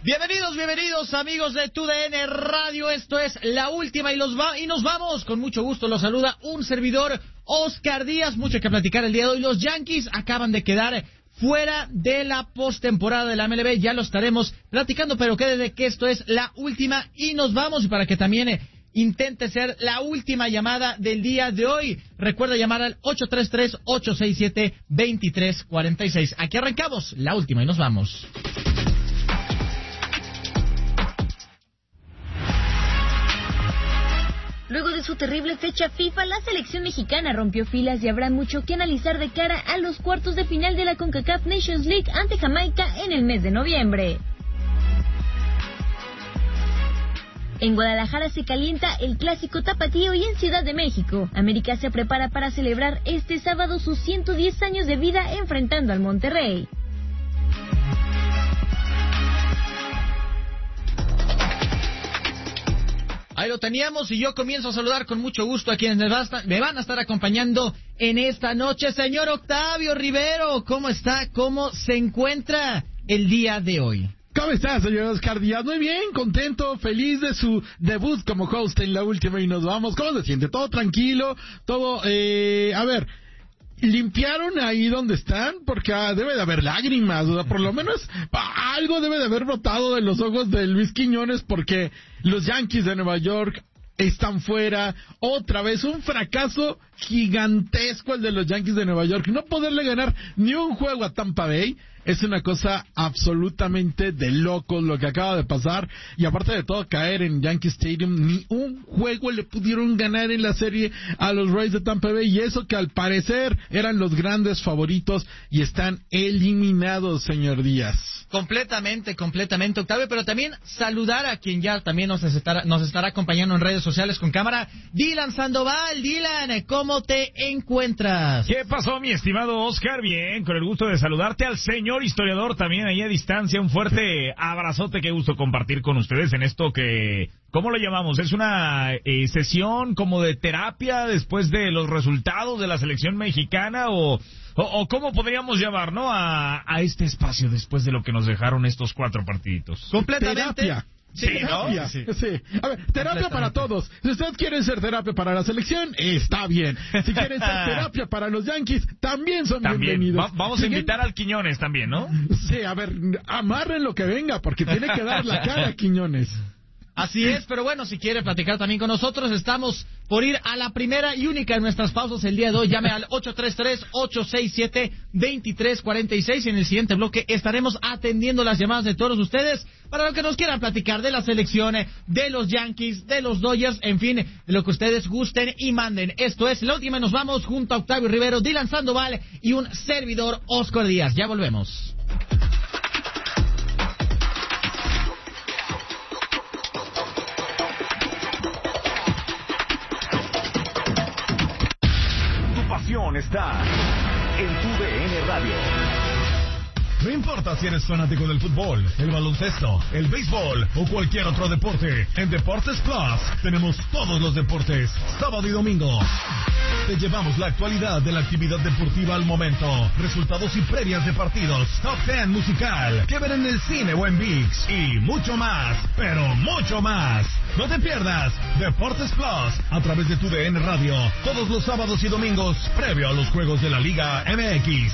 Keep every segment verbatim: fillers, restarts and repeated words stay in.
Bienvenidos, bienvenidos amigos de Tu D N Radio, esto es La Última y, los va y nos vamos, con mucho gusto los saluda un servidor, Oscar Díaz. Mucho que platicar el día de hoy. Los Yankees acaban de quedar fuera de la postemporada de la M L B, ya lo estaremos platicando, pero quede que esto es La Última y nos vamos, y para que también eh, intente ser la última llamada del día de hoy, recuerda llamar al ocho tres tres, ocho seis siete, dos tres cuatro seis. Aquí arrancamos La Última y nos vamos. Luego de su terrible fecha FIFA, la selección mexicana rompió filas y habrá mucho que analizar de cara a los cuartos de final de la CONCACAF Nations League ante Jamaica en el mes de noviembre. En Guadalajara se calienta el clásico tapatío y en Ciudad de México, América se prepara para celebrar este sábado sus ciento diez años de vida enfrentando al Monterrey. Ahí lo teníamos y yo comienzo a saludar con mucho gusto a quienes me van a estar acompañando en esta noche. Señor Octavio Rivero, ¿cómo está? ¿Cómo se encuentra el día de hoy? ¿Cómo está, señor Oscar Díaz? Muy bien, contento, feliz de su debut como host en La Última y nos vamos. ¿Cómo se siente? ¿Todo tranquilo? ¿Todo, eh, a ver... ¿Limpiaron ahí donde están? Porque ah, debe de haber lágrimas, o sea, por lo menos ah, algo debe de haber brotado de los ojos de Luis Quiñones, porque los Yankees de Nueva York están fuera. Otra vez un fracaso gigantesco el de los Yankees de Nueva York. No poderle ganar ni un juego a Tampa Bay es una cosa absolutamente de locos lo que acaba de pasar. Y aparte de todo, caer en Yankee Stadium, ni un juego le pudieron ganar en la serie a los Rays de Tampa Bay. Y eso que al parecer eran los grandes favoritos y están eliminados, señor Díaz. Completamente, completamente, Octavio. Pero también saludar a quien ya también nos estará, nos estará acompañando en redes sociales con cámara, Dylan Sandoval. Dylan, ¿cómo te encuentras? ¿Qué pasó, mi estimado Oscar? Bien, con el gusto de saludarte al señor historiador también ahí a distancia. Un fuerte abrazote, qué gusto compartir con ustedes en esto que, ¿cómo lo llamamos? ¿Es una eh, sesión como de terapia después de los resultados de la selección mexicana o, o, o cómo podríamos llamar, ¿no? A, a este espacio después de lo que nos dejaron estos cuatro partiditos. Completamente. Terapia. Sí, terapia, ¿no? Sí. sí. A ver, terapia para todos. Si usted quiere ser terapia para la selección, está bien. Si quieren ser terapia para los Yankees, también son también. bienvenidos. Va, vamos a invitar al Quiñones también, ¿no? Sí, a ver, amarren lo que venga, porque tiene que dar la cara Quiñones. Así es, pero bueno, si quiere platicar también con nosotros, estamos por ir a la primera y única de nuestras pausas el día de hoy. Llame al ocho tres tres, ocho seis siete, dos tres cuatro seis y en el siguiente bloque estaremos atendiendo las llamadas de todos ustedes para lo que nos quieran platicar de la selección, de los Yankees, de los Dodgers, en fin, de lo que ustedes gusten y manden. Esto es La Última y nos vamos junto a Octavio Rivero, Dylan Sandoval y un servidor, Oscar Díaz. Ya volvemos. Está en Tu D N Radio. No importa si eres fanático del fútbol, el baloncesto, el béisbol o cualquier otro deporte, en Deportes Plus tenemos todos los deportes, sábado y domingo. Te llevamos la actualidad de la actividad deportiva al momento, resultados y previas de partidos, top ten musical, que ver en el cine o en ViX y mucho más, pero mucho más. No te pierdas Deportes Plus a través de Tu D N Radio, todos los sábados y domingos, previo a los juegos de la Liga M X.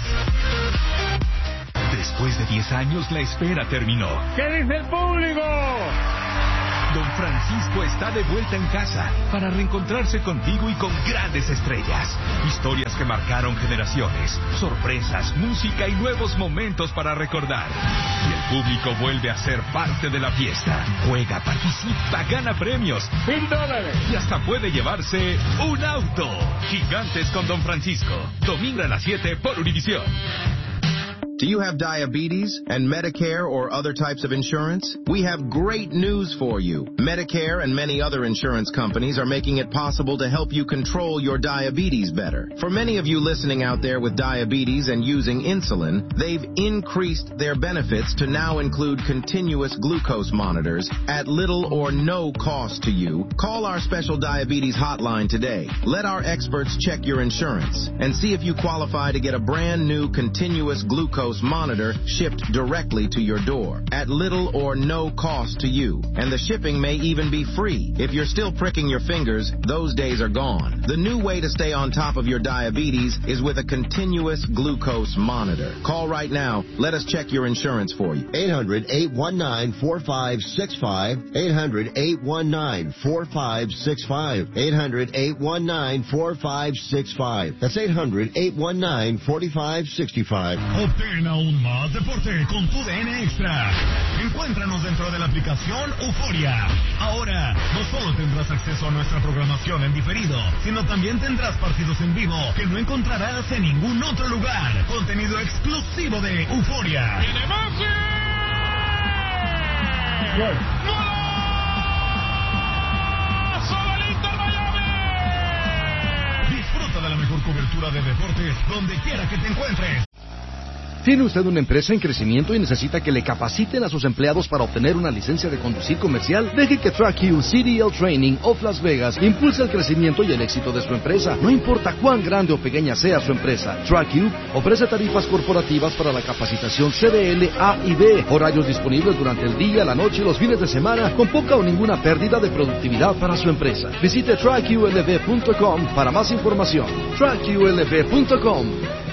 Después de diez años, la espera terminó. ¿Qué dice el público? Don Francisco está de vuelta en casa para reencontrarse contigo y con grandes estrellas. Historias que marcaron generaciones, sorpresas, música y nuevos momentos para recordar. Y el público vuelve a ser parte de la fiesta. Juega, participa, gana premios. ¡Mil dólares! Y hasta puede llevarse un auto. Gigantes con Don Francisco. Domingo a las siete por Univisión. Do you have diabetes and Medicare or other types of insurance? We have great news for you. Medicare and many other insurance companies are making it possible to help you control your diabetes better. For many of you listening out there with diabetes and using insulin, they've increased their benefits to now include continuous glucose monitors at little or no cost to you. Call our special diabetes hotline today. Let our experts check your insurance and see if you qualify to get a brand new continuous glucose glucose monitor shipped directly to your door at little or no cost to you. And the shipping may even be free. If you're still pricking your fingers, those days are gone. The new way to stay on top of your diabetes is with a continuous glucose monitor. Call right now. Let us check your insurance for you. eight hundred, eight one nine, four five six five. eight hundred, eight one nine, four five six five. eight hundred, eight one nine, four five six five. That's eight hundred, eight one nine, four five six five. Obtén aún más deporte con tu D N Extra. Encuéntranos dentro de la aplicación Euforia. Ahora, no solo tendrás acceso a nuestra programación en diferido, sino también tendrás partidos en vivo que no encontrarás en ningún otro lugar. Contenido exclusivo de Euforia. ¡Tiene magia! Disfruta de la mejor cobertura de deportes donde quiera que te encuentres. ¿Tiene usted una empresa en crecimiento y necesita que le capaciten a sus empleados para obtener una licencia de conducir comercial? Deje que TrackU C D L Training of Las Vegas impulse el crecimiento y el éxito de su empresa. No importa cuán grande o pequeña sea su empresa, TrackU ofrece tarifas corporativas para la capacitación C D L A y B, horarios disponibles durante el día, la noche y los fines de semana, con poca o ninguna pérdida de productividad para su empresa. Visite track U L V punto com para más información. track U L V punto com.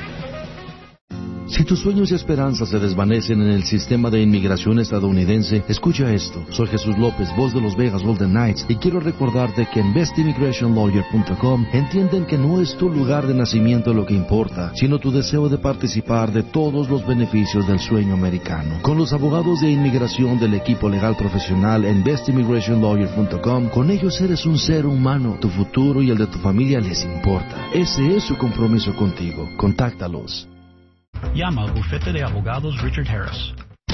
Si tus sueños y esperanzas se desvanecen en el sistema de inmigración estadounidense, escucha esto. Soy Jesús López, voz de los Vegas Golden Knights, y quiero recordarte que en best immigration lawyer punto com entienden que no es tu lugar de nacimiento lo que importa, sino tu deseo de participar de todos los beneficios del sueño americano. Con los abogados de inmigración del equipo legal profesional en best immigration lawyer punto com, con ellos eres un ser humano. Tu futuro y el de tu familia les importa. Ese es su compromiso contigo. Contáctalos. Llama al bufete de abogados Richard Harris.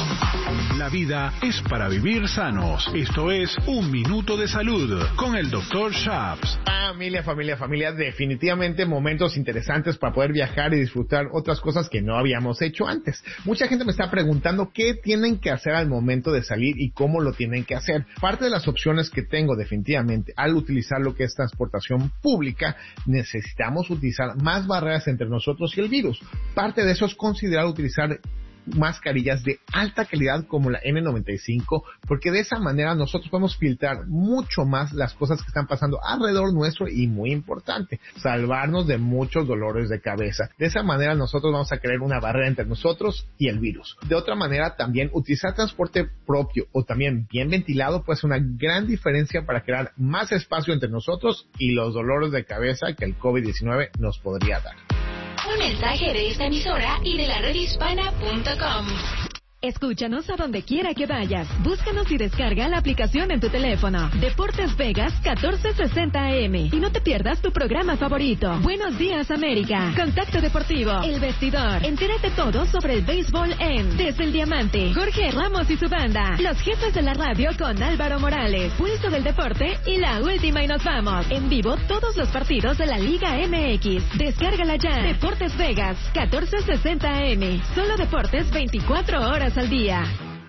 La vida es para vivir sanos. Esto es Un Minuto de Salud con el doctor Shaps. Familia, familia, familia, definitivamente momentos interesantes para poder viajar y disfrutar otras cosas que no habíamos hecho antes. Mucha gente me está preguntando qué tienen que hacer al momento de salir y cómo lo tienen que hacer. Parte de las opciones que tengo definitivamente al utilizar lo que es transportación pública, necesitamos utilizar más barreras entre nosotros y el virus. Parte de eso es considerar utilizar mascarillas de alta calidad como la N noventa y cinco, porque de esa manera nosotros podemos filtrar mucho más las cosas que están pasando alrededor nuestro y, muy importante, salvarnos de muchos dolores de cabeza. De esa manera nosotros vamos a crear una barrera entre nosotros y el virus. De otra manera, también utilizar transporte propio o también bien ventilado puede ser una gran diferencia para crear más espacio entre nosotros y los dolores de cabeza que el COVID diecinueve nos podría dar. Un mensaje de esta emisora y de la red hispana punto com. Escúchanos a donde quiera que vayas. Búscanos y descarga la aplicación en tu teléfono. Deportes Vegas catorce sesenta A M. Y no te pierdas tu programa favorito. Buenos días, América. Contacto Deportivo. El Vestidor. Entérate todo sobre el béisbol en Desde el Diamante. Jorge Ramos y su banda. Los jefes de la radio con Álvaro Morales. Pulso del Deporte y La Última y Nos Vamos. En vivo todos los partidos de la Liga M X. Descárgala ya. Deportes Vegas catorce sesenta A M. Solo deportes veinticuatro horas al día.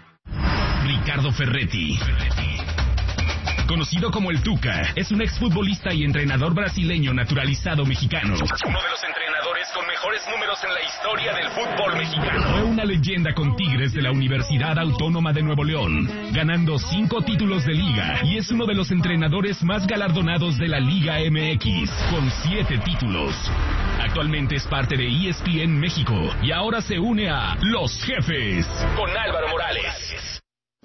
Ricardo Ferretti, conocido como el Tuca, es un exfutbolista y entrenador brasileño naturalizado mexicano. Uno de los entrenadores con mejores números en la historia del fútbol mexicano. Fue una leyenda con Tigres de la Universidad Autónoma de Nuevo León, ganando cinco títulos de liga, y es uno de los entrenadores más galardonados de la Liga M X, con siete títulos. Actualmente es parte de E S P N México y ahora se une a Los Jefes con Álvaro Morales.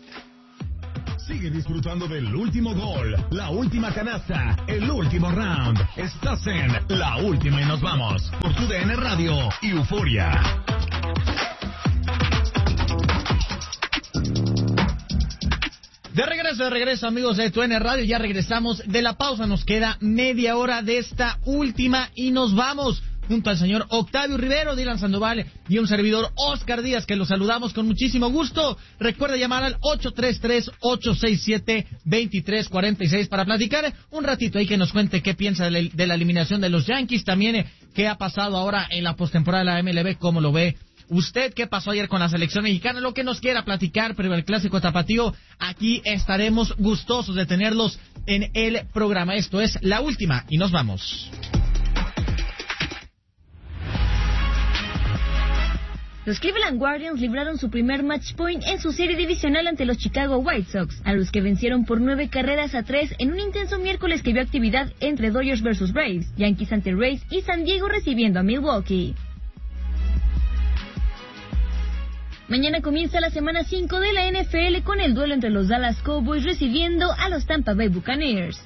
Sigue disfrutando del último gol, la última canasta, el último round. Estás en La Última y Nos Vamos por tu D N Radio y Euforia. De regreso, de regreso, amigos de Tu D N Radio, ya regresamos de la pausa, nos queda media hora de esta última y nos vamos junto al señor Octavio Rivero, Dylan Sandoval y un servidor Oscar Díaz, que los saludamos con muchísimo gusto. Recuerda llamar al ocho tres tres, ocho seis siete, dos tres cuatro seis para platicar un ratito ahí, que nos cuente qué piensa de la, de la eliminación de los Yankees, también eh, qué ha pasado ahora en la postemporada de la M L B, cómo lo ve usted, qué pasó ayer con la selección mexicana, lo que nos quiera platicar, pero el clásico tapatío, aquí estaremos gustosos de tenerlos en el programa. Esto es La Última y Nos Vamos. Los Cleveland Guardians libraron su primer match point en su serie divisional ante los Chicago White Sox, a los que vencieron por nueve carreras a tres en un intenso miércoles que vio actividad entre Dodgers versus Braves, Yankees ante Rays y San Diego recibiendo a Milwaukee. Mañana comienza la semana cinco de la N F L con el duelo entre los Dallas Cowboys recibiendo a los Tampa Bay Buccaneers.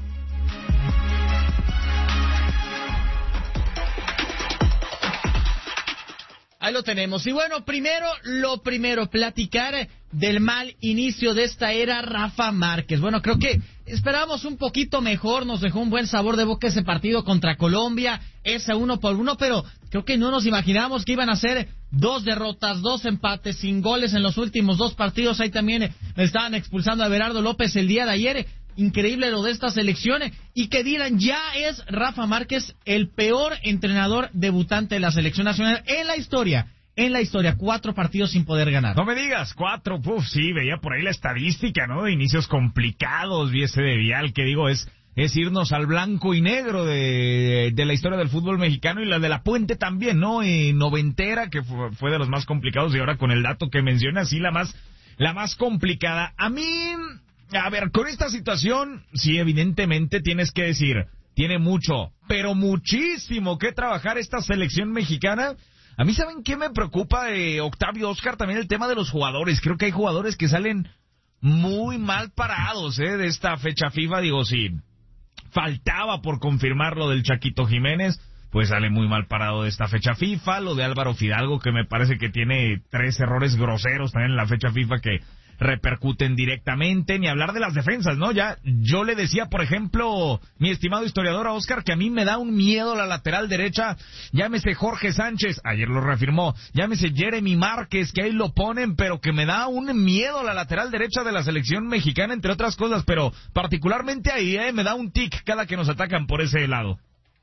Ahí lo tenemos. Y bueno, primero, lo primero, platicar del mal inicio de esta era Rafa Márquez. Bueno, creo que esperábamos un poquito mejor, nos dejó un buen sabor de boca ese partido contra Colombia, ese uno por uno, pero creo que no nos imaginábamos que iban a ser dos derrotas, dos empates, sin goles en los últimos dos partidos. Ahí también me estaban expulsando a Berardo López el día de ayer. Increíble lo de estas elecciones. Y que dirán, ya es Rafa Márquez el peor entrenador debutante de la selección nacional en la historia. En la historia, cuatro partidos sin poder ganar. No me digas, cuatro, puf, sí, veía por ahí la estadística, ¿no? De inicios complicados, vi ese de Vial, que digo, es es irnos al blanco y negro de, de la historia del fútbol mexicano, y la de la Puente también, ¿no? Eh, noventera, que fue, fue de los más complicados, y ahora con el dato que menciona, sí, la más, la más complicada. A mí... A ver, con esta situación, sí, evidentemente tienes que decir, tiene mucho, pero muchísimo que trabajar esta selección mexicana. A mí, ¿saben qué me preocupa de Octavio Oscar? También el tema de los jugadores. Creo que hay jugadores que salen muy mal parados, ¿eh? De esta fecha FIFA. Digo, sí, faltaba por confirmar lo del Chaquito Jiménez, pues sale muy mal parado de esta fecha FIFA. Lo de Álvaro Fidalgo, que me parece que tiene tres errores groseros también en la fecha FIFA que repercuten directamente, ni hablar de las defensas, ¿no? Ya, yo le decía, por ejemplo, mi estimado historiador a Oscar, que a mí me da un miedo la lateral derecha, llámese Jorge Sánchez, ayer lo reafirmó, llámese Jeremy Márquez, que ahí lo ponen, pero que me da un miedo la lateral derecha de la selección mexicana, entre otras cosas, pero particularmente ahí, eh, me da un tic cada que nos atacan por ese lado.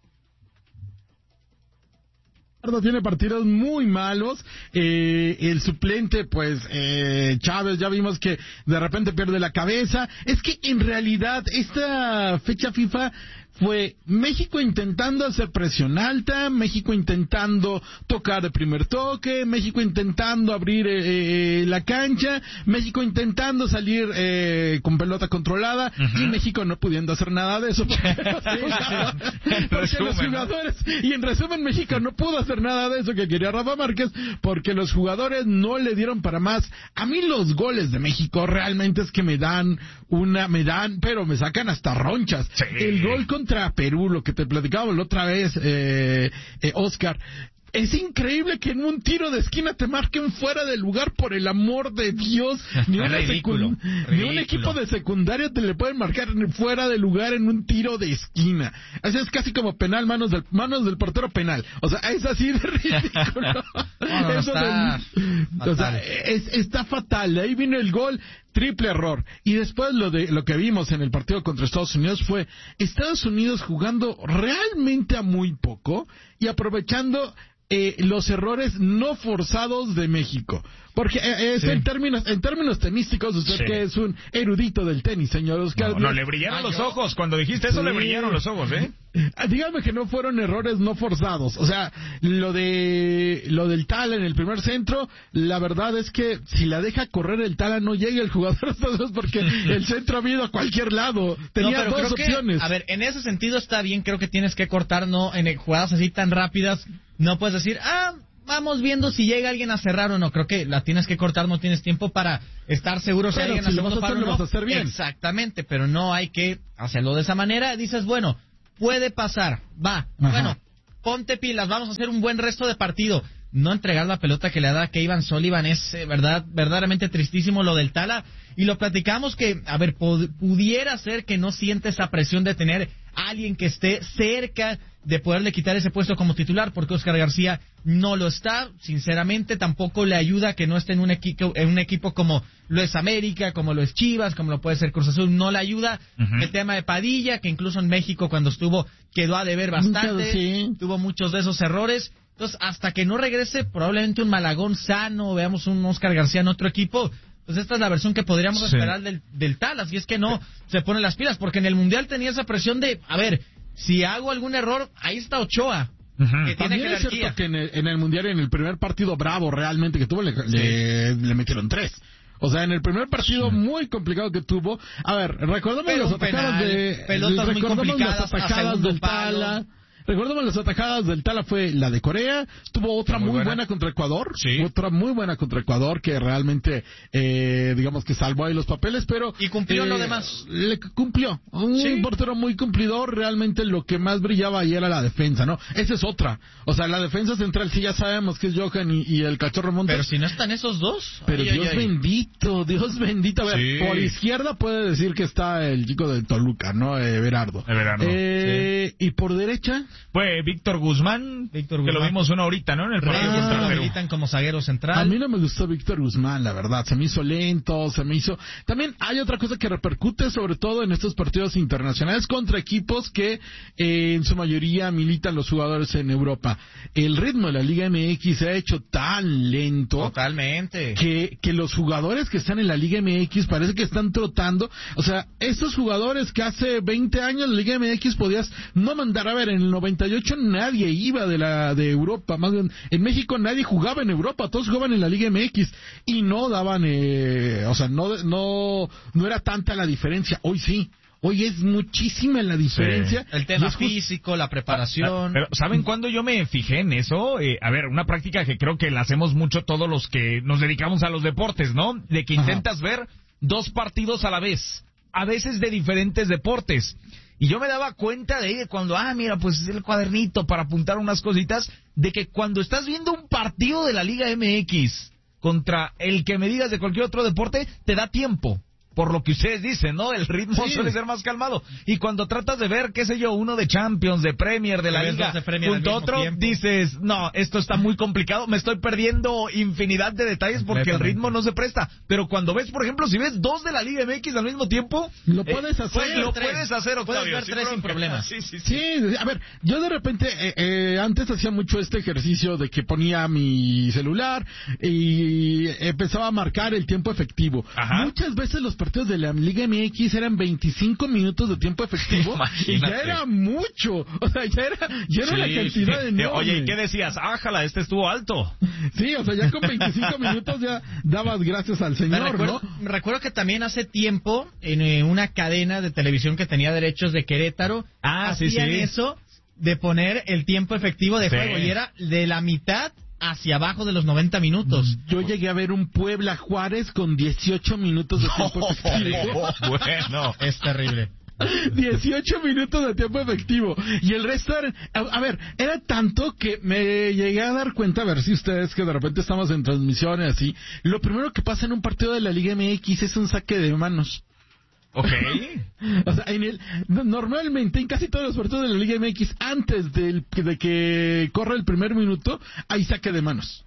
Tiene partidos muy malos, eh, el suplente, pues, eh, Chávez, ya vimos que de repente pierde la cabeza. Es que en realidad esta fecha FIFA fue México intentando hacer presión alta, México intentando tocar de primer toque, México intentando abrir eh, la cancha, México intentando salir eh, con pelota controlada, uh-huh. y México no pudiendo hacer nada de eso porque, los, jugadores, porque los jugadores, y en resumen México no pudo hacer nada de eso que quería Rafa Márquez porque los jugadores no le dieron para más. A mí los goles de México realmente es que me dan una, me dan, pero me sacan hasta ronchas. Sí. El gol con contra Perú, lo que te platicábamos la otra vez, eh, eh, Oscar, es increíble que en un tiro de esquina te marquen fuera de lugar, por el amor de Dios. Ni, una ridículo, secu- ridículo. Ni un equipo de secundaria te le pueden marcar fuera de lugar en un tiro de esquina. Así es casi como penal, manos del manos del portero penal. O sea, es así de ridículo. No, no, Eso está de, o sea, es, está fatal. Ahí vino el gol. Triple error. Y después lo de lo que vimos en el partido contra Estados Unidos fue Estados Unidos jugando realmente a muy poco y aprovechando eh, los errores no forzados de México. Porque eh, es sí. en términos en términos tenísticos, usted sí. que es un erudito del tenis, señor Oscar. No, no le brillaron Ay, los yo... ojos. Cuando dijiste eso, sí. le brillaron los ojos, ¿eh? Dígame que no fueron errores no forzados. O sea, lo de lo del Tala en el primer centro, la verdad es que si la deja correr el Tala no llega el jugador porque el centro ha ido a cualquier lado. Tenía no, dos opciones. Que, a ver, en ese sentido está bien, creo que tienes que cortar, no en jugadas así tan rápidas. No puedes decir, ah, vamos viendo si llega alguien a cerrar o no. Creo que la tienes que cortar, no tienes tiempo para estar seguro si pero alguien si a segundo palo lo vas a hacer bien. Exactamente, pero no hay que hacerlo de esa manera. Dices, bueno, puede pasar, va, Ajá. bueno, ponte pilas, vamos a hacer un buen resto de partido. No entregar la pelota que le da a Kevin Sullivan es eh, verdad, verdaderamente tristísimo lo del Tala. Y lo platicamos que, a ver, pod- pudiera ser que no siente esa presión de tener a alguien que esté cerca de poderle quitar ese puesto como titular, porque Oscar García no lo está. Sinceramente, tampoco le ayuda que no esté en un equipo en un equipo como lo es América, como lo es Chivas, como lo puede ser Cruz Azul. No le ayuda. Uh-huh. El tema de Padilla, que incluso en México cuando estuvo quedó a deber bastante, sí. tuvo muchos de esos errores. Entonces, hasta que no regrese probablemente un Malagón sano, veamos un Oscar García en otro equipo, pues esta es la versión que podríamos sí. esperar del, del Tala, si es que no se pone las pilas, porque en el Mundial tenía esa presión de, a ver, si hago algún error, ahí está Ochoa, Uh-huh. Que tiene También jerarquía. es cierto que en el, en el Mundial, en el primer partido bravo realmente que tuvo, le, sí. le, le metieron tres. O sea, en el primer partido sí. muy complicado que tuvo. A ver, recordemos las atajadas de... Pelotas muy complicadas, las atajadas del Tala. Recordemos las atajadas del Tala, fue la de Corea, tuvo otra muy, muy buena. buena contra Ecuador, sí. otra muy buena contra Ecuador que realmente, eh, digamos que salvó ahí los papeles, pero... Y cumplió eh, lo demás. Le cumplió, un ¿Sí? portero muy cumplidor, realmente lo que más brillaba ahí era la defensa, ¿no? Esa es otra, o sea, la defensa central sí ya sabemos que es Johan y, y el Cachorro Montes. Pero si no están esos dos. Pero ay, Dios ay, bendito, Dios bendito, a ver, sí. por izquierda puede decir que está el chico del Toluca, ¿no? Eh, Berardo. Berardo. Eh, sí. Y por derecha... Pues Víctor Guzmán, Víctor Guzmán, que lo vimos una horita, ¿no? En el partido ah, contra Perú. habilitan como zaguero central. A mí no me gustó Víctor Guzmán, la verdad. Se me hizo lento, se me hizo... También hay otra cosa que repercute, sobre todo en estos partidos internacionales, contra equipos que eh, en su mayoría militan los jugadores en Europa. El ritmo de la Liga M X se ha hecho tan lento... Totalmente. Que, que los jugadores que están en la Liga M X parece que están trotando. O sea, estos jugadores que hace veinte años la Liga M X podías no mandar a ver, en el noventa y ocho nadie iba de la de Europa, más bien en México nadie jugaba en Europa, todos jugaban en la Liga M X y no daban, eh, o sea, no no no era tanta la diferencia. Hoy sí, hoy es muchísima la diferencia. Sí. El tema físico, la preparación. Pero ¿saben cuándo yo me fijé en eso? Eh, a ver, una práctica que creo que la hacemos mucho todos los que nos dedicamos a los deportes, ¿no? De que intentas Ajá. ver dos partidos a la vez, a veces de diferentes deportes. Y yo me daba cuenta de ahí cuando, ah, mira, pues es el cuadernito para apuntar unas cositas, de que cuando estás viendo un partido de la Liga M X contra el que me digas de cualquier otro deporte, te da tiempo. Por lo que ustedes dicen, ¿no? El ritmo sí. suele ser más calmado. Y cuando tratas de ver, qué sé yo, uno de Champions, de Premier, de la Liga, junto a otro, tiempo. dices, no, esto está muy complicado, me estoy perdiendo infinidad de detalles porque el ritmo no se presta. Pero cuando ves, por ejemplo, si ves dos de la Liga M X al mismo tiempo... Lo puedes eh, hacer. Pues, lo tres. puedes hacer, Octavio. Puedes ver sin tres sin problemas. Sí, sí, sí. sí, a ver, yo de repente, eh, eh, antes hacía mucho este ejercicio de que ponía mi celular y empezaba a marcar el tiempo efectivo. Ajá. Muchas veces los partidos de la Liga M X eran veinticinco minutos de tiempo efectivo y ya era mucho, o sea, ya era, ya era sí, una cantidad enorme. Oye, ¿y qué decías? Ájala, este estuvo alto. Sí, o sea, ya con veinticinco minutos ya dabas gracias al Señor, me recuerdo, ¿no? Recuerdo que también hace tiempo en eh, una cadena de televisión que tenía derechos de Querétaro, ah, hacían sí, sí. eso de poner el tiempo efectivo de sí. juego y era de la mitad hacia abajo de los noventa minutos. Yo llegué a ver un Puebla Juárez con dieciocho minutos de tiempo no, efectivo. Bueno, es terrible. dieciocho minutos de tiempo efectivo. Y el resto era, a, a ver, era tanto que me llegué a dar cuenta, a ver si ustedes que de repente estamos en transmisiones así, lo primero que pasa en un partido de la Liga M X es un saque de manos. Ok. O sea, en el, normalmente en casi todos los partidos de la Liga M X, antes del, de que corra el primer minuto, hay saque de manos.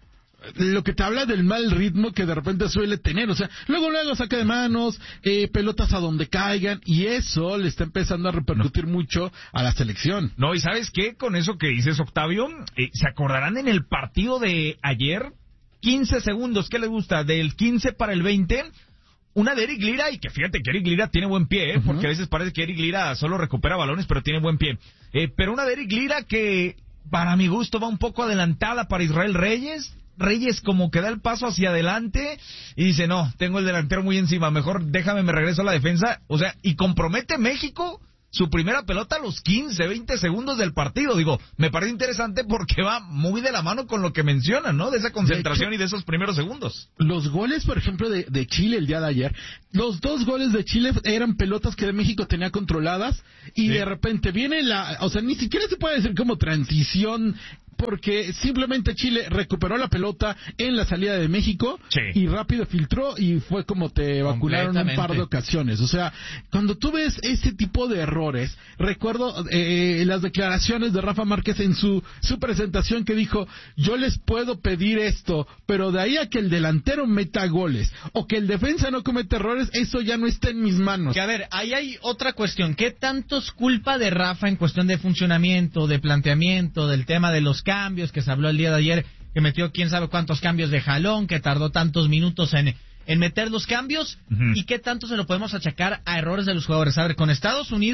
Lo que te habla del mal ritmo que de repente suele tener, o sea, luego luego saque de manos, eh, pelotas a donde caigan, y eso le está empezando a repercutir no. mucho a la selección. No, y ¿sabes qué? Con eso que dices, Octavio, eh, ¿se acordarán en el partido de ayer? quince segundos, ¿qué le gusta? Del quince para el veinte... Una de Eric Lira, y que fíjate que Eric Lira tiene buen pie, ¿eh? Uh-huh. Porque a veces parece que Eric Lira solo recupera balones, pero tiene buen pie. Eh, pero una de Eric Lira que, para mi gusto, va un poco adelantada para Israel Reyes. Reyes como que da el paso hacia adelante y dice, no, tengo el delantero muy encima, mejor déjame, me regreso a la defensa. O sea, y compromete México su primera pelota a los quince, veinte segundos del partido. Digo, me parece interesante porque va muy de la mano con lo que mencionan, ¿no? De esa concentración de hecho, y de esos primeros segundos. Los goles, por ejemplo, de, de Chile el día de ayer, los dos goles de Chile eran pelotas que de México tenía controladas y sí. de repente viene la... O sea, ni siquiera se puede decir como transición, porque simplemente Chile recuperó la pelota en la salida de México sí. y rápido filtró y fue como te vacunaron un par de ocasiones. O sea, cuando tú ves ese tipo de errores, recuerdo eh, las declaraciones de Rafa Márquez en su, su presentación que dijo, yo les puedo pedir esto, pero de ahí a que el delantero meta goles o que el defensa no cometa errores, eso ya no está en mis manos. Que a ver, ahí hay otra cuestión. ¿Qué tanto es culpa de Rafa en cuestión de funcionamiento, de planteamiento, del tema de los cambios que se habló el día de ayer, que metió quién sabe cuántos cambios de jalón, que tardó tantos minutos en, en meter los cambios, uh-huh. y qué tanto se lo podemos achacar a errores de los jugadores? A ver, con Estados Unidos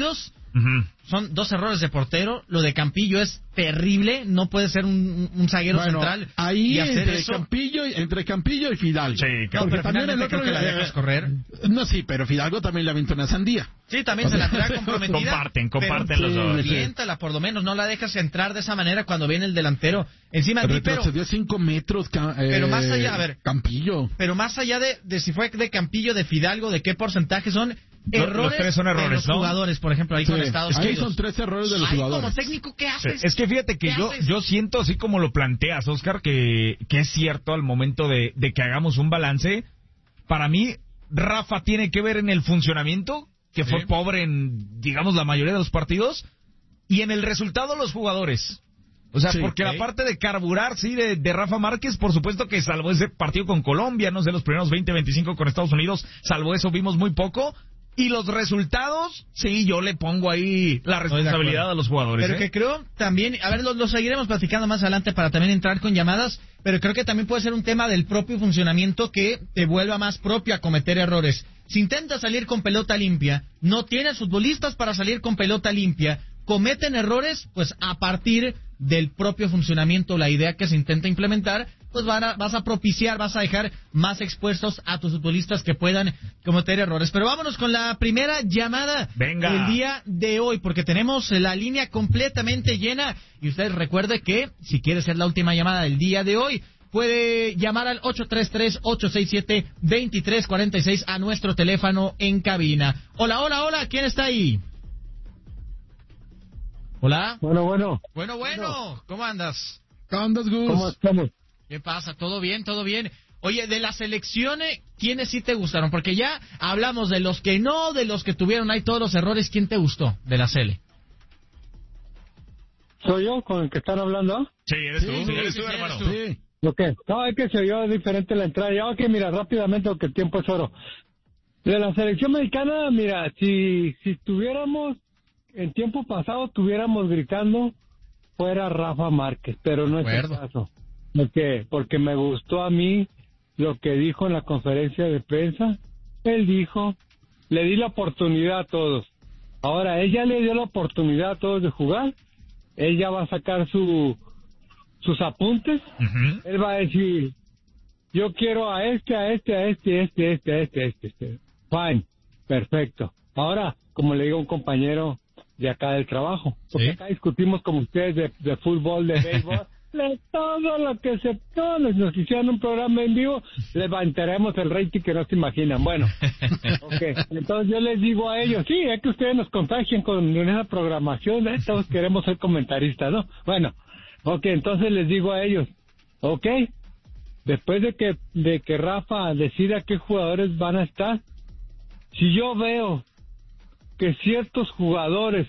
Uh-huh. Son dos errores de portero. Lo de Campillo es terrible. No puede ser un, un zaguero bueno, central. Ahí y hacer entre eso. Campillo, entre Campillo y Fidalgo. Sí, claro. No, pero también el otro creo que la dejas correr. No, sí, pero Fidalgo también le aventó una sandía. Sí, también o se sea, la trae comprometida. Comparten, comparten pero, los dos. Oriéntala, por lo menos. No la dejas entrar de esa manera cuando viene el delantero encima de ti. Pero retrocedió cinco metros. Eh, pero más allá, a ver. Campillo. Pero más allá de, de si fue de Campillo, de Fidalgo, de qué porcentaje son. Errores los tres son errores, de los ¿no? jugadores, por ejemplo, ahí sí, con Estados Unidos. Ahí son tres errores de los ahí jugadores. Como técnico, ¿qué haces? Sí, es que fíjate que yo haces? yo siento, así como lo planteas, Oscar, que, que es cierto al momento de, de que hagamos un balance. Para mí, Rafa tiene que ver en el funcionamiento, que fue sí. pobre en, digamos, la mayoría de los partidos, y en el resultado los jugadores. O sea, sí, porque okay. la parte de carburar, sí, de, de Rafa Márquez, por supuesto que salvó ese partido con Colombia, no sé, los primeros veinte, veinticinco con Estados Unidos, salvo eso, vimos muy poco. Y los resultados, sí, yo le pongo ahí la responsabilidad a los jugadores. Pero ¿eh? que creo también, a ver, lo, lo seguiremos platicando más adelante para también entrar con llamadas, pero creo que también puede ser un tema del propio funcionamiento que te vuelva más propio a cometer errores. Si intentas salir con pelota limpia, no tienes futbolistas para salir con pelota limpia, cometen errores, pues a partir del propio funcionamiento, la idea que se intenta implementar, pues van a, vas a propiciar, vas a dejar más expuestos a tus futbolistas que puedan cometer errores. Pero vámonos con la primera llamada Venga. del día de hoy, porque tenemos la línea completamente llena. Y usted recuerde que si quiere ser la última llamada del día de hoy, puede llamar al ocho tres tres, ocho seis siete, dos tres cuatro seis a nuestro teléfono en cabina. Hola, hola, hola, ¿quién está ahí? Hola. Bueno, bueno. Bueno, bueno. ¿Cómo andas? ¿Cómo andas, Gus? ¿Cómo estamos? ¿Qué pasa? ¿Todo bien? ¿Todo bien? Oye, de las selecciones, ¿quiénes sí te gustaron? Porque ya hablamos de los que no, de los que tuvieron ahí todos los errores. ¿Quién te gustó de la Sele? ¿Soy yo con el que están hablando? Sí, eres tú. Sí, Sí, eres sí, tú, sí, hermano. eres tú. Sí. Ok. No, es que se oyó diferente la entrada. Ya, ok, mira, rápidamente, porque el tiempo es oro. De la selección mexicana, mira, si, si tuviéramos, en tiempo pasado, estuviéramos gritando, fuera Rafa Márquez, pero no es el caso. Porque, porque me gustó a mí lo que dijo en la conferencia de prensa. Él dijo, le di la oportunidad a todos. Ahora, ella le dio la oportunidad a todos de jugar. Ella va a sacar su sus apuntes. Uh-huh. Él va a decir, yo quiero a este, a este, a este, a este, a este, a este, a este, a este. Fine, perfecto. Ahora, como le digo a un compañero de acá del trabajo, porque ¿sí? acá discutimos como ustedes de, de fútbol, de béisbol, de todo lo que se... Todos nos hicieron un programa en vivo, levantaremos el rating que no se imaginan. Bueno, okay. Entonces yo les digo a ellos, sí, es que ustedes nos contagian con esa programación, ¿eh? Todos queremos ser comentaristas, ¿no? Bueno, ok, entonces les digo a ellos, ok, después de que, de que Rafa decida qué jugadores van a estar, si yo veo que ciertos jugadores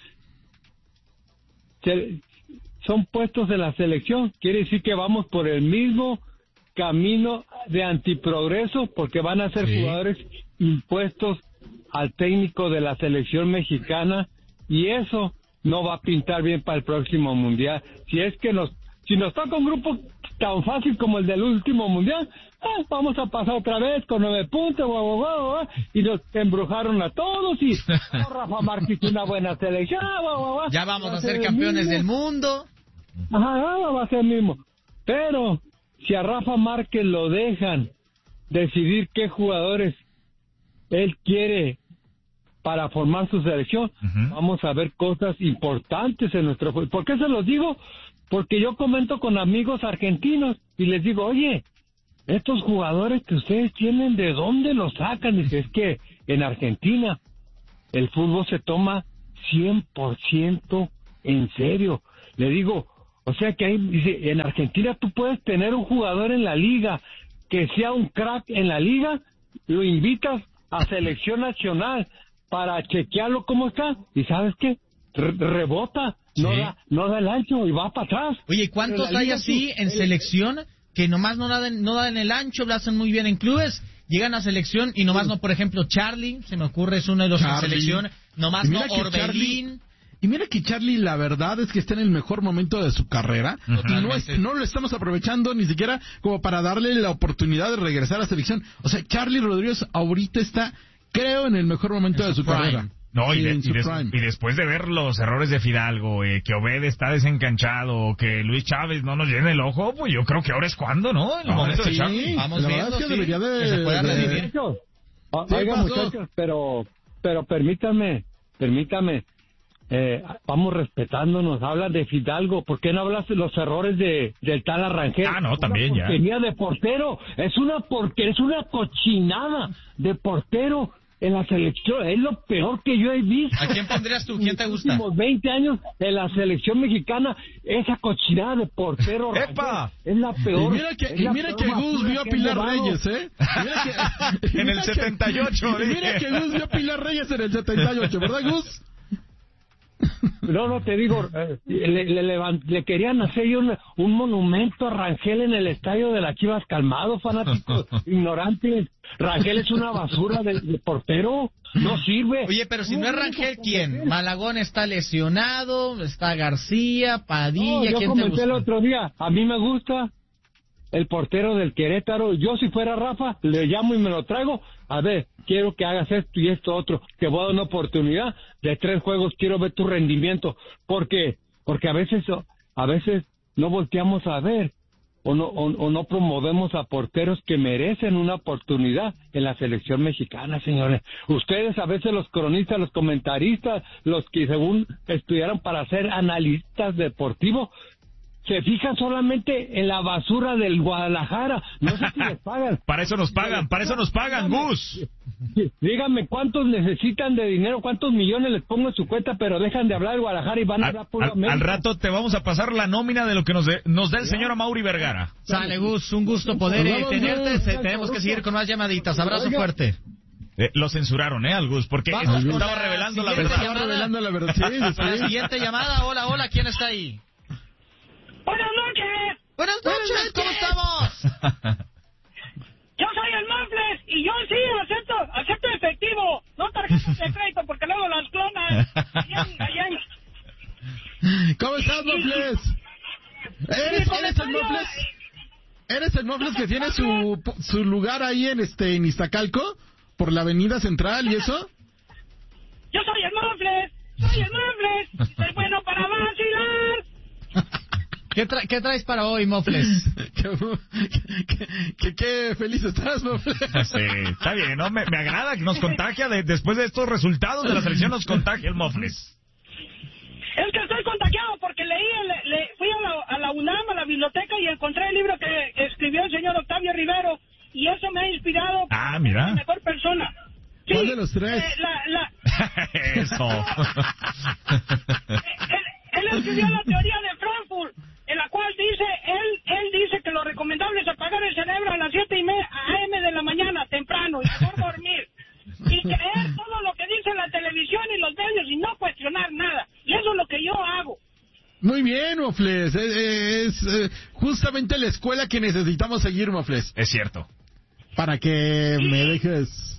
se, son puestos en la selección, quiere decir que vamos por el mismo camino de antiprogreso, porque van a ser sí. jugadores impuestos al técnico de la selección mexicana, y eso no va a pintar bien para el próximo mundial. Si es que nos, si nos toca un grupo tan fácil como el del último mundial, ah, vamos a pasar otra vez con nueve puntos, guau, guau, guau, guau, y nos embrujaron a todos, y oh, Rafa Márquez una buena selección, guau, guau, guau, ya vamos va a ser campeones del mundo. Ajá, va a ser el mismo. Pero si a Rafa Márquez lo dejan decidir qué jugadores él quiere para formar su selección, uh-huh. vamos a ver cosas importantes en nuestro fútbol. ¿Por qué se los digo? Porque yo comento con amigos argentinos y les digo, oye, estos jugadores que ustedes tienen, ¿de dónde los sacan? Dice, es que en Argentina el fútbol se toma cien por ciento en serio. Le digo, o sea que ahí, dice, en Argentina tú puedes tener un jugador en la liga que sea un crack en la liga, lo invitas a selección nacional para chequearlo cómo está, y ¿sabes qué? Re- rebota, sí. no da no da el ancho y va para atrás. Oye, ¿cuántos hay así en selección que nomás no dan, no dan el ancho, lo hacen muy bien en clubes, llegan a selección y nomás sí. no, por ejemplo, Charlie, se me ocurre, es uno de los Charlie. En selección, nomás no, Orbelín... Charlie... Y mira que Charlie, la verdad es que está en el mejor momento de su carrera. Totalmente. Y no, es, no lo estamos aprovechando ni siquiera como para darle la oportunidad de regresar a la selección. O sea, Charlie Rodríguez ahorita está, creo, en el mejor momento en de su, su carrera. No, y, sí, de, en y, su des, prime. y después de ver los errores de Fidalgo, eh, que Obed está desencanchado, que Luis Chávez no nos llena el ojo, pues yo creo que ahora es cuando, ¿no? En el Ahora momento sí, de Chávez. Vamos la viendo, verdad es que sí, debería de... que se pueda de- redimir. Muchachos, o- ¿Qué oigan, pasó? muchachos, pero, pero permítame, permítame, eh, vamos respetándonos. Hablan de Fidalgo, ¿por qué no hablas de los errores de del tal Arrangel? Ah, no, también, una ya. porquería de portero, es una porque es una cochinada de portero en la selección, es lo peor que yo he visto. ¿A quién pondrías tú? ¿Quién te En los gusta? últimos veinte años en la selección mexicana, esa cochinada de portero ¡Epa! es la peor. Y mira que, es y la mira peor que Gus basura vio a que he Pilar llevado. Reyes, ¿eh? Mira que- En el mira que- setenta y ocho, y Mira dije. que Gus vio a Pilar Reyes en el setenta y ocho, ¿verdad, Gus? No, no, te digo, eh, le, le, levan- le querían hacer un, un monumento a Rangel en el estadio de las Chivas. Calmado, fanáticos ignorantes. Rangel es una basura de, de portero, no sirve. Oye, pero si no es Rangel, ¿quién? Malagón está lesionado, está García, No, Padilla, yo ¿quién te comenté el gusta? otro día, a mí me gusta el portero del Querétaro. Yo si fuera Rafa, le llamo y me lo traigo. A ver, quiero que hagas esto y esto otro. Te voy a dar una oportunidad de tres juegos, quiero ver tu rendimiento. Porque porque a veces a veces no volteamos a ver o no o, o no promovemos a porteros que merecen una oportunidad en la selección mexicana, señores. Ustedes a veces los cronistas, los comentaristas, los que según estudiaron para ser analistas deportivos, se fijan solamente en la basura del Guadalajara. No sé si les pagan. Para eso nos pagan, para eso nos pagan, Gus. Díganme cuántos necesitan de dinero, cuántos millones les pongo en su cuenta, pero dejan de hablar de Guadalajara y van a Al, hablar puro al- América. al rato te vamos a pasar la nómina de lo que nos, de- nos da el señor Amaury Vergara. Sale, Gus, un gusto poder eh, Vamos, tenerte. Gus. Se- tenemos que seguir con más llamaditas. Abrazo Oiga. fuerte. Eh, lo censuraron, ¿eh, al Gus? Porque Vamos es- con estaba la revelando la siguiente verdad. Estaba llamada. revelando la verdad. Sí, sí, Con la sí. siguiente llamada. Hola, hola, ¿quién está ahí? Buenas noches, Buenas noches, ¿cómo estamos? yo soy el Manfles y yo sí acepto, acepto efectivo, no tarjetas de crédito porque luego las clonan. Allá en- allá en- ¿Cómo estás, Mofles? ¿Eres, Mi eres el comentario- Mofles? ¿Eres el Mofles que tiene su, su lugar ahí en este en Iztacalco? ¿Por la avenida central y eso? Yo soy el Manfles, soy el Manfles, soy bueno para vacilar. ¿Qué, tra- ¿Qué traes para hoy, Mofles? ¿Qué, qué, qué- qué feliz estás, Mofles? Sí, está bien, ¿no? Me, me agrada que nos contagia, de- después de estos resultados de la selección, nos contagia el Mofles. Es que estoy contagiado porque leí, el- le, fui a la, a la UNAM, a la biblioteca y encontré el libro que, que escribió el señor Octavio Rivero y eso me ha inspirado Ah, para mira. ser mejor persona. Sí, ¿Cuál de los tres? eh, la, la, Eso. él, él escribió la teoría de Frankfurt, en la cual dice, él él dice que lo recomendable es apagar el cerebro a las siete y media a m de la mañana, temprano, y mejor dormir. Y creer todo lo que dice la televisión y los medios y no cuestionar nada. Y eso es lo que yo hago. Muy bien, Mofles. Es, es, eh, justamente la escuela que necesitamos seguir, Mofles. Es cierto. Para que me dejes...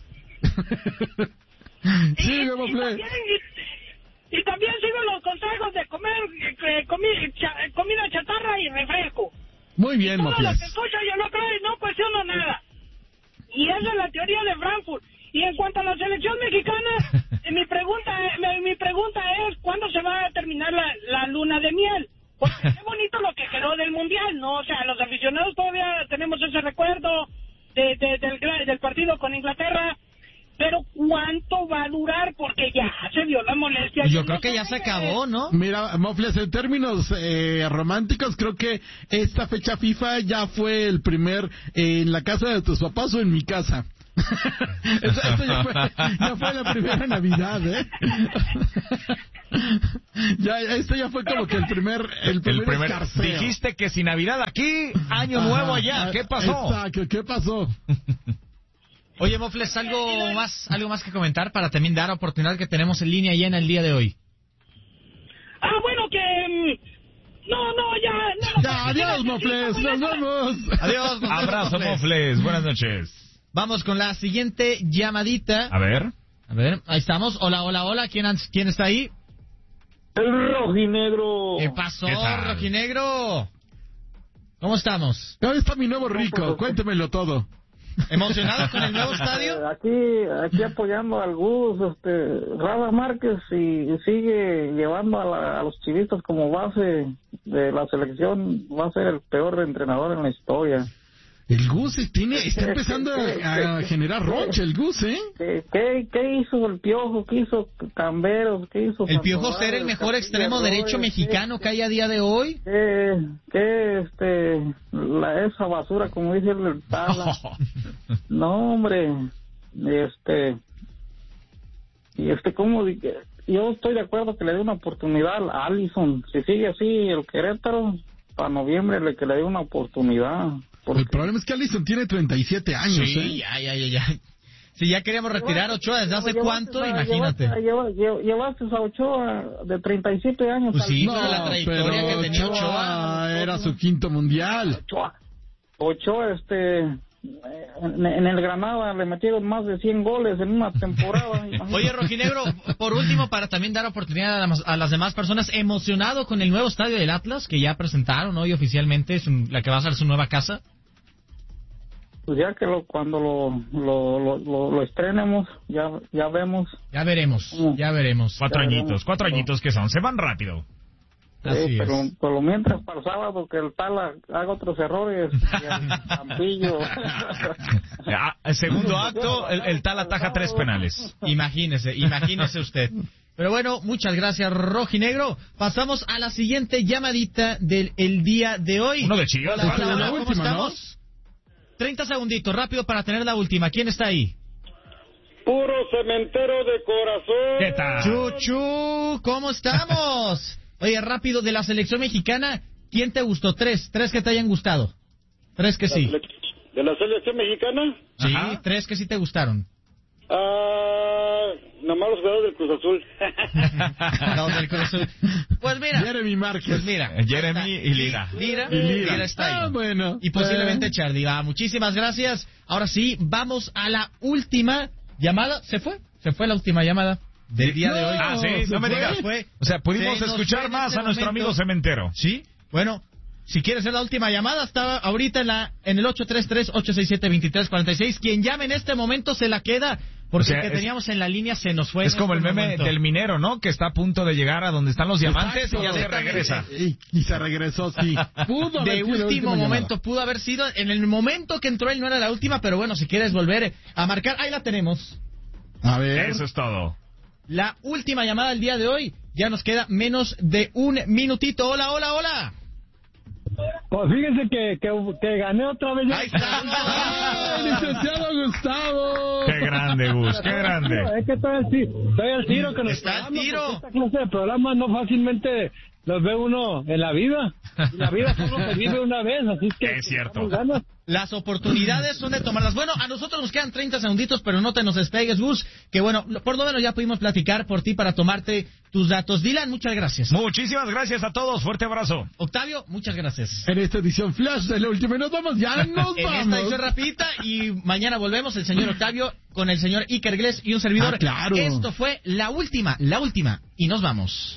Sigue, y, Mofles. también, y, y también sigo los consejos de comer eh, comi- cha- comida chatarra y refresco. Muy bien, Todo lo Mofles. que escucho yo no creo y no cuestiono nada. Y esa es la teoría de Frankfurt. Y en cuanto a la selección mexicana, eh, mi pregunta es, mi, mi pregunta es ¿cuándo se va a terminar la, la luna de miel? Porque qué bonito lo que quedó del mundial, ¿no? O sea, los aficionados todavía tenemos ese recuerdo de, de- del, gra- del partido con Inglaterra. Pero ¿cuánto va a durar? Porque ya se vio la molestia. Yo creo que ya se acabó, ¿no? Mira, Mofles, en términos eh, románticos, creo que esta fecha FIFA ya fue el primer eh, en la casa de tus papás o en mi casa. Esto, esto ya, fue, ya fue la primera Navidad, ¿eh? Ya, esto ya fue como que el primer, el primer, El primer, escarceo. dijiste que si Navidad aquí, Año Ajá, Nuevo allá. ¿Qué pasó? Exacto, ¿qué pasó? Oye, Mofles, algo más, algo más que comentar para también dar oportunidad que tenemos en línea llena el día de hoy. Ah, bueno, que... mm, No, no, ya... No, Ya, adiós, Mofles, nos vemos. Adiós, nos vemos, Abrazo, Mofles. Buenas noches. Vamos con la siguiente llamadita. A ver. A ver, ahí estamos. Hola, hola, hola. ¿Quién, ans- quién está ahí? El rojinegro. ¿Qué pasó, ¿Qué tal? rojinegro? ¿Cómo estamos? ¿Dónde está mi nuevo rico? Cuéntemelo todo. ¿Emocionado con el nuevo estadio? Aquí, aquí apoyando al Gus, este, Rafa Márquez, y, y sigue llevando a, la, a los chivistas como base de la selección, va a ser el peor entrenador en la historia. El Gus tiene, está empezando a, a generar roncha, el Gus, ¿eh? ¿Qué, qué, qué hizo el Piojo? ¿Qué hizo Camberos? ¿Qué hizo El Piojo ser el mejor extremo derecho mexicano que hay a día de hoy. ¿Qué, qué este, la, esa basura, como dice el Tala? No, hombre, este, y este, ¿cómo? Yo estoy de acuerdo que le dé una oportunidad a Allison. Si sigue así el Querétaro, para noviembre le que le dé una oportunidad. Porque... El problema es que Allison tiene treinta y siete años, sí, ¿eh? ya, ya, ya, ya. Si ya queríamos retirar a Ochoa desde hace cuánto, a, imagínate. Llevaste, llevaste, llevaste a Ochoa de treinta y siete años. Pues sí, no, pero la trayectoria pero que tenía Ochoa, Ochoa era su quinto mundial. Ochoa, Ochoa este, en, en el Granada le metieron más de cien goles en una temporada. Oye, Rojinegro, por último, para también dar oportunidad a las, a las demás personas, emocionado con el nuevo estadio del Atlas, que ya presentaron hoy oficialmente, es un, la que va a ser su nueva casa. Pues ya que lo, cuando lo, lo, lo, lo, lo estrenemos, ya, ya vemos. Ya veremos, ya veremos. Cuatro ya añitos, veremos. cuatro añitos que son, se van rápido. Así Sí, pero, es. pero mientras para el sábado que el Tala haga otros errores, y el Campillo. Ah, el segundo acto, el, el tal ataja tres penales. Imagínese, imagínese usted. Pero bueno, muchas gracias, Rojinegro. Pasamos a la siguiente llamadita del el día de hoy. Uno de Chivas. Hola, hola, La hola, ¿cómo última, estamos? treinta segunditos, rápido para tener la última. ¿Quién está ahí? Puro cementero de corazón. ¿Qué tal? Chuchu, ¿cómo estamos? Oye, rápido, de la selección mexicana, ¿quién te gustó? Tres, tres que te hayan gustado. Tres que sí. ¿De la selección mexicana? Sí, Ajá. tres que sí te gustaron. Ah, nomás los jugadores del Cruz Azul. Los del Cruz Azul. Pues mira. Jeremy Márquez. Pues mira. Jeremy y Lira. Lira, Y Lira. Lira está ahí. Ah, bueno. Y posiblemente Charly. Ah, muchísimas gracias. Ahora sí, vamos a la última llamada. ¿Se fue? Se fue la última llamada del día de hoy. Ah, sí, se no me fue. digas. Fue. O sea, pudimos Se nos escuchar fue en más este a nuestro momento. amigo cementero. Sí, bueno, si quieres ser la última llamada, está ahorita en la en el ocho tres tres, ocho seis siete, dos tres cuatro seis. Quien llame en este momento se la queda, porque O sea, el que es- teníamos en la línea se nos fue. Es en como el este meme momento. del minero, ¿no? Que está a punto de llegar a donde están los diamantes Exacto. y ya se regresa. Y, y se regresó, sí. Pudo haber De sido la último última momento, llamada. pudo haber sido. En el momento que entró él no era la última, pero bueno, si quieres volver a marcar, ahí la tenemos. A ver. Eso es todo. La última llamada del día de hoy. Ya nos queda menos de un minutito. Hola, hola, hola. Pues fíjense que, que, que gané otra vez. Ahí está. ¡Ah, licenciado Gustavo! Qué grande, Gus, qué grande. Es que estoy al, ti- estoy al tiro con el Está al programa, tiro. porque Esta clase de programas no fácilmente los ve uno en la vida. Y la vida solo se vive una vez, así que... Es cierto. echamos ganas. Las oportunidades son de tomarlas. Bueno, a nosotros nos quedan treinta segunditos, pero no te nos despegues, Gus, que bueno, por lo menos ya pudimos platicar por ti para tomarte tus datos. Dylan, muchas gracias. Muchísimas gracias a todos. Fuerte abrazo. Octavio, muchas gracias. En esta edición Flash de la última y nos vamos, ya nos En vamos. esta edición rapidita y mañana volvemos el señor Octavio con el señor Iker Glés y un servidor. Ah, claro. Esto fue la última, la última y nos vamos.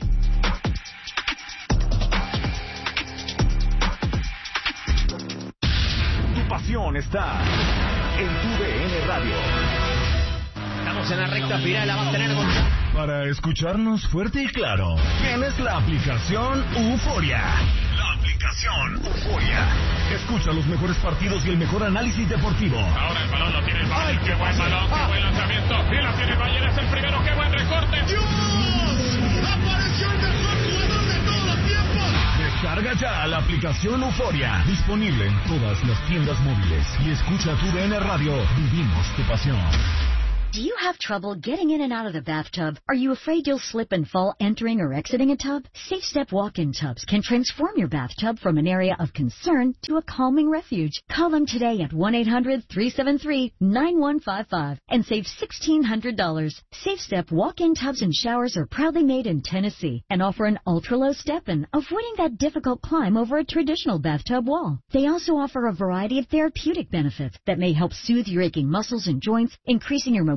Tu pasión está en tu D N Radio. Estamos en la recta final, la va a tener Gonzalo. Para escucharnos fuerte y claro, tienes la aplicación Euforia. La aplicación Euforia. Escucha los mejores partidos y el mejor análisis deportivo. Ahora el balón lo tiene el Bayern. Qué buen balón, qué buen lanzamiento. Y la tiene el Bayern, es el primero. Qué buen recorte. ¡Dios! ¡Apareció el mejor jugador de todos los tiempos! Descarga ya la aplicación Euforia. Disponible en todas las tiendas móviles. Y escucha tu D N Radio. Vivimos tu pasión. Do you have trouble getting in and out of the bathtub? Are you afraid you'll slip and fall entering or exiting a tub? Safe Step walk-in tubs can transform your bathtub from an area of concern to a calming refuge. Call them today at one eight hundred, three seven three, nine one five five and save sixteen hundred dollars. Safe Step walk-in tubs and showers are proudly made in Tennessee and offer an ultra-low step-in, avoiding that difficult climb over a traditional bathtub wall. They also offer a variety of therapeutic benefits that may help soothe your aching muscles and joints, increasing your mobility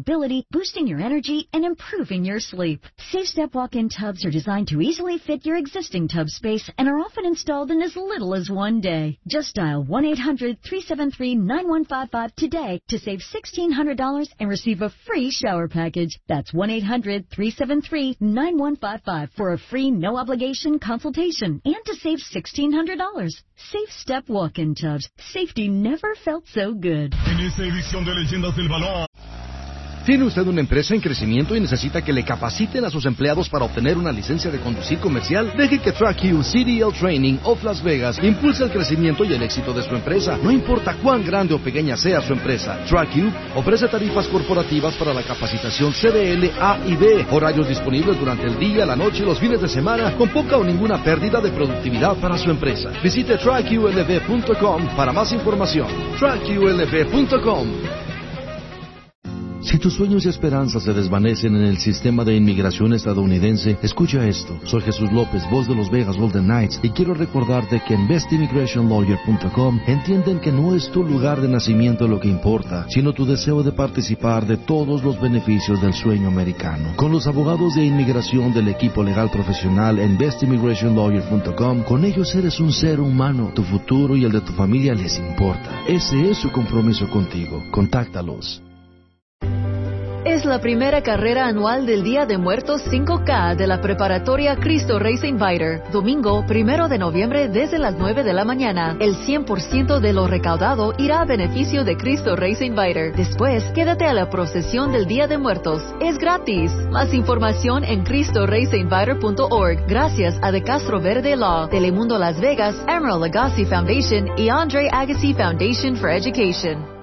mobility, boosting your energy, and improving your sleep. SafeStep walk-in tubs are designed to easily fit your existing tub space and are often installed in as little as one day. Just dial one eight hundred three seven three nine one five five today to save sixteen hundred dollars and receive a free shower package. That's one eight hundred three seven three nine one five five for a free no-obligation consultation and to save sixteen hundred dollars. SafeStep walk-in tubs. Safety never felt so good. En esta edición de Leyendas del Balón. ¿Tiene usted una empresa en crecimiento y necesita que le capaciten a sus empleados para obtener una licencia de conducir comercial? Deje que TrackU C D L Training of Las Vegas impulse el crecimiento y el éxito de su empresa. No importa cuán grande o pequeña sea su empresa, TrackU ofrece tarifas corporativas para la capacitación C D L A y B, horarios disponibles durante el día, la noche y los fines de semana, con poca o ninguna pérdida de productividad para su empresa. Visite track U L V punto com para más información. track U L V punto com. Si tus sueños y esperanzas se desvanecen en el sistema de inmigración estadounidense, escucha esto. Soy Jesús López, voz de los Vegas Golden Knights, y quiero recordarte que en best immigration lawyer punto com entienden que no es tu lugar de nacimiento lo que importa, sino tu deseo de participar de todos los beneficios del sueño americano. Con los abogados de inmigración del equipo legal profesional en best immigration lawyer punto com, con ellos eres un ser humano. Tu futuro y el de tu familia les importa. Ese es su compromiso contigo. Contáctalos. Es la primera carrera anual del Día de Muertos cinco K de la preparatoria Cristo Reyes Inviter. Domingo, primero de noviembre, desde las nueve de la mañana. El cien por ciento de lo recaudado irá a beneficio de Cristo Reyes Inviter. Después, quédate a la procesión del Día de Muertos. Es gratis. Más información en cristo reyes inviter punto org. Gracias a De Castro Verde Law, Telemundo Las Vegas, Emerald Agassi Foundation y Andre Agassi Foundation for Education.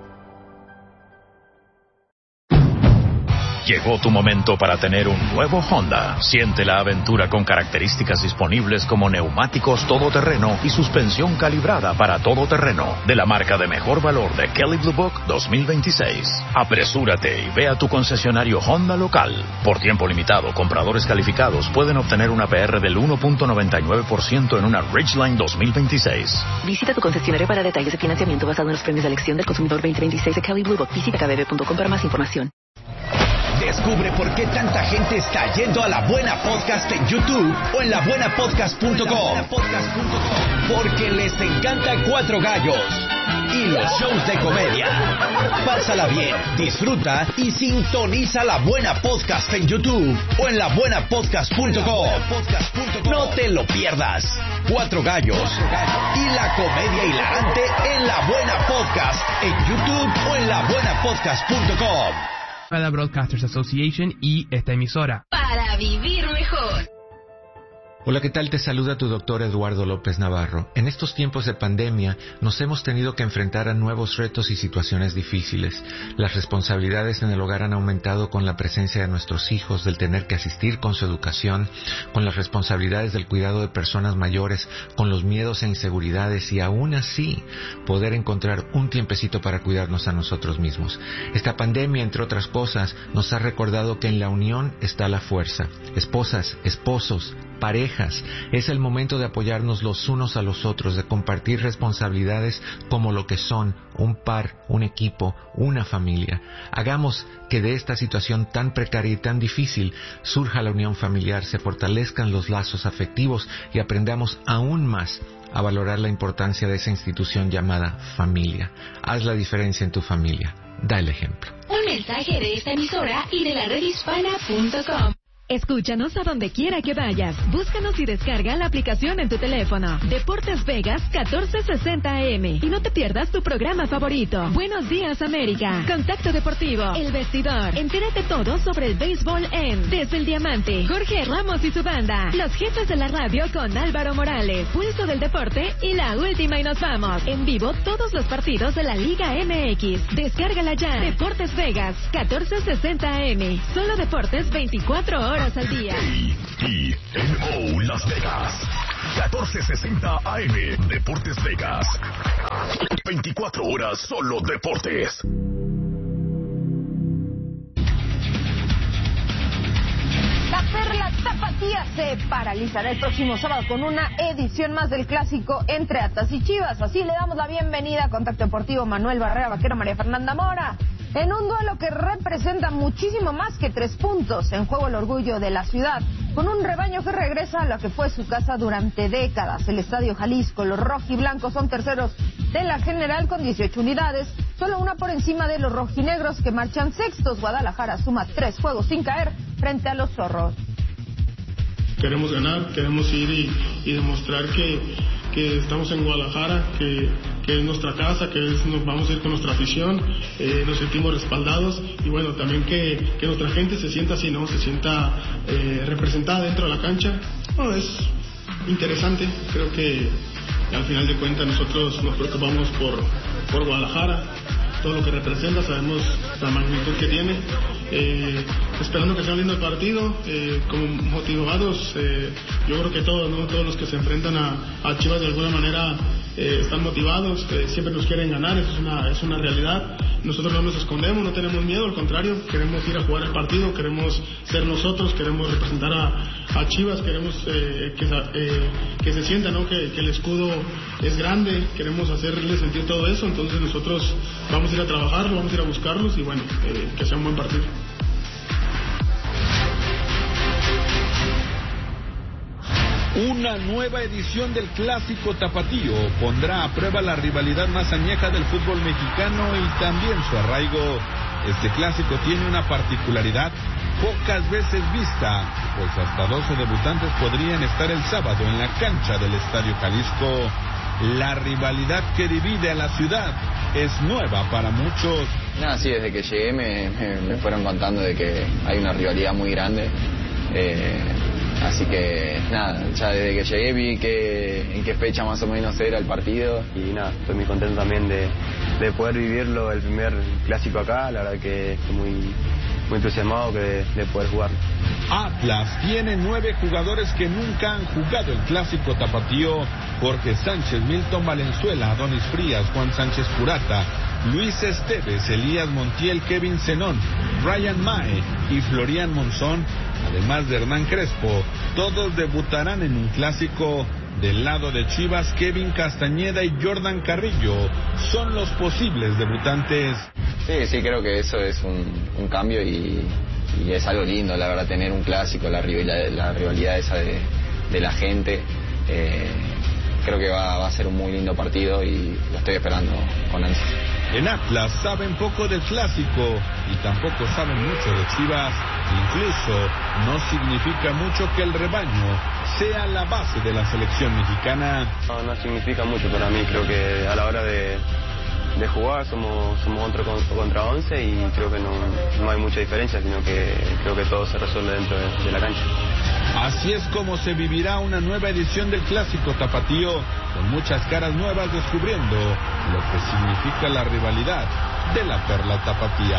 Llegó tu momento para tener un nuevo Honda. Siente la aventura con características disponibles como neumáticos todoterreno y suspensión calibrada para todoterreno de la marca de mejor valor de Kelley Blue Book dos mil veintiséis. Apresúrate y ve a tu concesionario Honda local. Por tiempo limitado, compradores calificados pueden obtener una P R del uno punto noventa y nueve por ciento en una Ridgeline dos mil veintiséis. Visita tu concesionario para detalles de financiamiento basado en los premios de elección del consumidor veinte veintiséis de Kelley Blue Book. Visita k b b punto com para más información. Descubre por qué tanta gente está yendo a La Buena Podcast en YouTube o en la buena podcast punto com. Porque les encanta Cuatro Gallos y los shows de comedia. Pásala bien, disfruta y sintoniza La Buena Podcast en YouTube o en la buena podcast punto com. No te lo pierdas. Cuatro Gallos y la comedia hilarante en La Buena Podcast en YouTube o en la buena podcast punto com. La Broadcasters Association y esta emisora. Para vivir mejor. Hola, ¿qué tal? Te saluda tu doctor Eduardo López Navarro. En estos tiempos de pandemia nos hemos tenido que enfrentar a nuevos retos y situaciones difíciles. Las responsabilidades en el hogar han aumentado con la presencia de nuestros hijos, del tener que asistir con su educación, con las responsabilidades del cuidado de personas mayores, con los miedos e inseguridades y aún así poder encontrar un tiempecito para cuidarnos a nosotros mismos. Esta pandemia, entre otras cosas, nos ha recordado que en la unión está la fuerza. Esposas, esposos, parejas, es el momento de apoyarnos los unos a los otros, de compartir responsabilidades como lo que son un par, un equipo, una familia. Hagamos que de esta situación tan precaria y tan difícil surja la unión familiar, se fortalezcan los lazos afectivos y aprendamos aún más a valorar la importancia de esa institución llamada familia. Haz la diferencia en tu familia. Da el ejemplo. Un mensaje de esta emisora y de la red hispana punto com. Escúchanos a donde quiera que vayas. Búscanos y descarga la aplicación en tu teléfono. Deportes Vegas catorce sesenta A M. Y no te pierdas tu programa favorito. Buenos días, América. Contacto Deportivo. El Vestidor. Entérate todo sobre el béisbol en Desde el Diamante. Jorge Ramos y su banda. Los jefes de la radio con Álvaro Morales. Pulso del Deporte y la última y nos vamos. En vivo todos los partidos de la Liga M X. Descárgala ya. Deportes Vegas catorce sesenta A M. Solo deportes veinticuatro horas al día. Y N O Las Vegas catorce sesenta A M. Deportes Vegas. veinticuatro horas solo deportes. La Perla Tapatía se paralizará el próximo sábado con una edición más del clásico entre Atlas y Chivas. Así le damos la bienvenida a Contacto Deportivo, Manuel Barrera, Vaquero, María Fernanda Mora. en un duelo que representa muchísimo más que tres puntos. En juego el orgullo de la ciudad, con un rebaño que regresa a lo que fue su casa durante décadas. El Estadio Jalisco, los rojiblancos son terceros de la general con dieciocho unidades, solo una por encima de los rojinegros que marchan sextos. Guadalajara suma tres juegos sin caer frente a los zorros. Queremos ganar, queremos ir y, y demostrar que, que estamos en Guadalajara, que, que es nuestra casa, que es, nos vamos a ir con nuestra afición, eh, nos sentimos respaldados y bueno, también que, que nuestra gente se sienta así, ¿no? Se sienta eh, representada dentro de la cancha. No, es interesante, creo que al final de cuentas nosotros nos preocupamos por, por Guadalajara, todo lo que representa, sabemos la magnitud que tiene, eh, esperando que sea un lindo partido, eh, como motivados, eh, yo creo que todos, ¿no? Todos los que se enfrentan a, a Chivas de alguna manera eh, están motivados, eh, siempre nos quieren ganar, eso es una, es una realidad. Nosotros no nos escondemos, no tenemos miedo, al contrario, queremos ir a jugar el partido, queremos ser nosotros, queremos representar a, a Chivas, queremos eh, que, eh, que se sienta, ¿no? que, que el escudo es grande, queremos hacerle sentir todo eso, entonces nosotros vamos a ir a trabajarlo, vamos a ir a buscarlos y bueno, eh, que sea un buen partido. Una nueva edición del Clásico Tapatío pondrá a prueba la rivalidad más añeja del fútbol mexicano y también su arraigo. Este clásico tiene una particularidad pocas veces vista, pues hasta doce debutantes podrían estar el sábado en la cancha del Estadio Jalisco. La rivalidad que divide a la ciudad es nueva para muchos. Nada, sí, desde que llegué me, me, me fueron contando de que hay una rivalidad muy grande. Eh, así que nada, ya desde que llegué vi que en qué fecha más o menos era el partido. Y nada, estoy muy contento también de, de poder vivirlo, el primer clásico acá. La verdad que estoy muy, muy entusiasmado que de, de poder jugarlo. Atlas tiene nueve jugadores que nunca han jugado el Clásico Tapatío. Jorge Sánchez, Milton Valenzuela, Adonis Frías, Juan Sánchez Purata, Luis Esteves, Elías Montiel, Kevin Zenón, Ryan Mae y Florian Monzón, además de Hernán Crespo. Todos debutarán en un clásico. Del lado de Chivas, Kevin Castañeda y Jordan Carrillo son los posibles debutantes. Sí, sí, creo que eso es un, un cambio y, y es algo lindo, la verdad, tener un clásico, la rivalidad, la rivalidad esa de, de la gente. Eh, creo que va, va a ser un muy lindo partido y lo estoy esperando con ansias. En Atlas saben poco del clásico y tampoco saben mucho de Chivas. Incluso no significa mucho que el rebaño sea la base de la selección mexicana. No, no significa mucho para mí. Creo que a la hora de, de jugar somos somos once contra once y creo que no, no hay mucha diferencia, sino que creo que todo se resuelve dentro de, de la cancha. Así es como se vivirá una nueva edición del Clásico Tapatío, con muchas caras nuevas descubriendo lo que significa la rivalidad de la Perla Tapatía.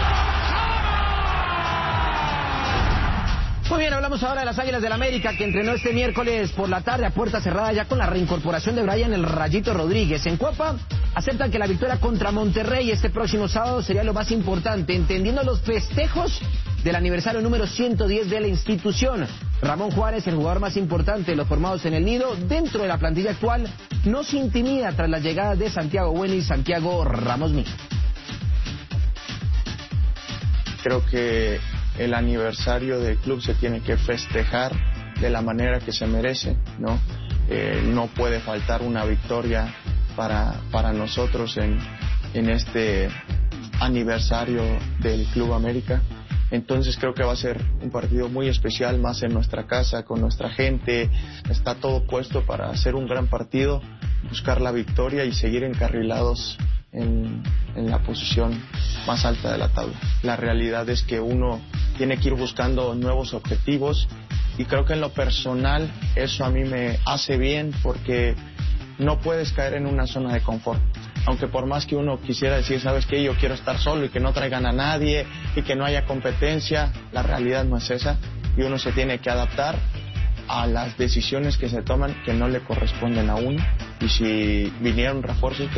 Muy bien, hablamos ahora de las Águilas del América, que entrenó este miércoles por la tarde a puerta cerrada ya con la reincorporación de Brian el Rayito Rodríguez. En Copa aceptan que la victoria contra Monterrey este próximo sábado sería lo más importante, entendiendo los festejos del aniversario número ciento diez de la institución. Ramón Juárez, el jugador más importante de los formados en el Nido, dentro de la plantilla actual, no se intimida tras las llegadas de Santiago Bueno y Santiago Ramos Mí. Creo que el aniversario del club se tiene que festejar de la manera que se merece, ¿no? Eh, no puede faltar una victoria para, para nosotros en, en este aniversario del Club América. Entonces creo que va a ser un partido muy especial, más en nuestra casa, con nuestra gente. Está todo puesto para hacer un gran partido, buscar la victoria y seguir encarrilados en, en la posición más alta de la tabla. La realidad es que uno tiene que ir buscando nuevos objetivos y creo que en lo personal eso a mí me hace bien porque no puedes caer en una zona de confort. Aunque por más que uno quisiera decir, ¿sabes qué? Yo quiero estar solo y que no traigan a nadie y que no haya competencia, la realidad no es esa y uno se tiene que adaptar a las decisiones que se toman que no le corresponden a uno y si vinieron refuerzos que